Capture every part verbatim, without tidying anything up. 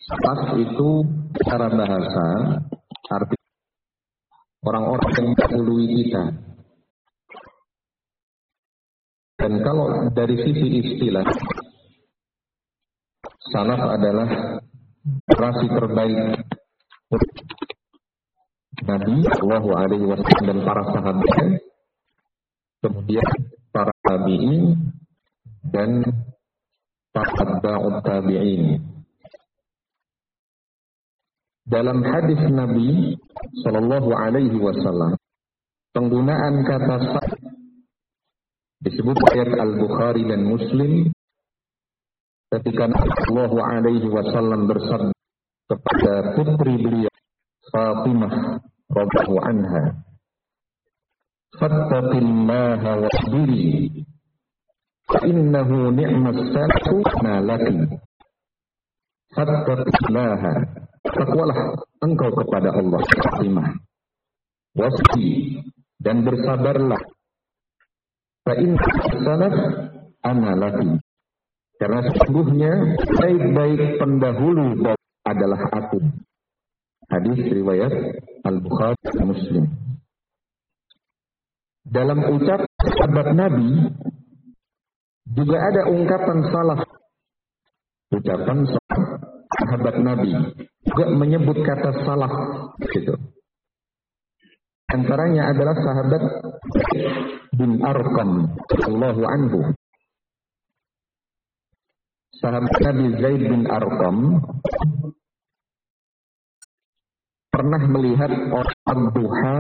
Salaf itu secara bahasa arti orang-orang yang mendahului kita. Dan kalau dari sisi istilah, salaf adalah generasi terbaik Nabi Shallallahu Alaihi Wasallam dan para sahabat, kemudian para tabi'in dan para tabi'ut tabi'in. Dalam hadis Nabi Shallallahu Alaihi Wasallam, penggunaan kata salaf disebut ayat Al-Bukhari dan Muslim ketika Nabi Shallallahu Alaihi Wasallam bersabda kepada putri beliau Fatimah radhiyallahu anha, "Fattaqillaha wasbiri, fa innahu ni'mas salatu ma laki." Fattaqillaha, takwalah engkau kepada Allah Fatimah. Wasbiri, dan bersabarlah. Fa innahu salaf ana laki, karena sesungguhnya baik-baik pendahulu adalah aku. Hadis riwayat Al-Bukhari dan Muslim. Dalam ucapan sahabat Nabi juga ada ungkapan salaf. Ucapan sahabat Nabi juga menyebut kata salaf gitu. Antaranya adalah sahabat bin Arqam radhiyallahu anhu. Sahabat Nabi Zaid bin Arqam pernah melihat orang duha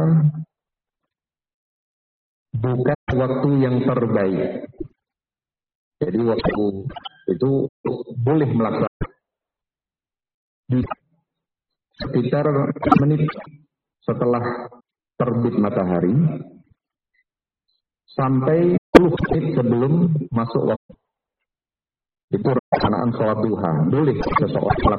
bukan waktu yang terbaik. Jadi waktu itu boleh melaksanakan di sekitar menit setelah terbit matahari sampai sepuluh menit sebelum masuk waktu. Itu pelaksanaan sholat duha. Boleh seseorang